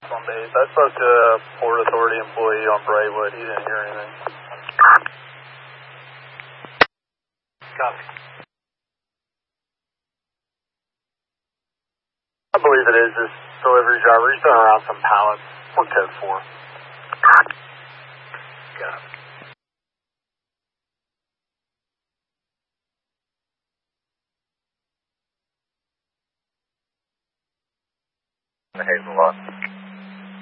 On base. I spoke to a Port Authority employee on Braywood. He didn't hear anything. Copy. I believe it is this delivery driver. He's been around some pallets. We're code 4. Got it. Hazelwood.